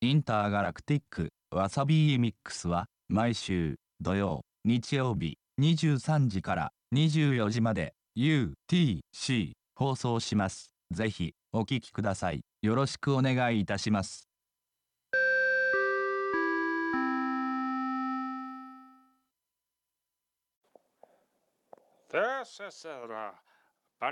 インターガラクティックわさびミックスは毎週土曜、日曜日23時から24時まで UTC 放送します。ぜひお聞きください。よろしくお願いいたします。 This is